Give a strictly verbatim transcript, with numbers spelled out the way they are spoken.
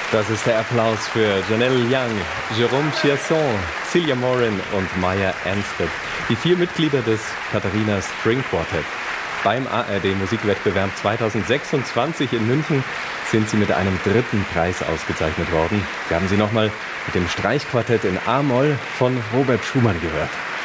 Das ist der Applaus für Janelle Young, Jérôme Chiasson, Celia Morin und Maya Anstead, die vier Mitglieder des Katharina String Quartet. Beim A R D-Musikwettbewerb zweitausendsechsundzwanzig in München sind sie mit einem dritten Preis ausgezeichnet worden. Wir haben sie nochmal mit dem Streichquartett in A-Moll von Robert Schumann gehört.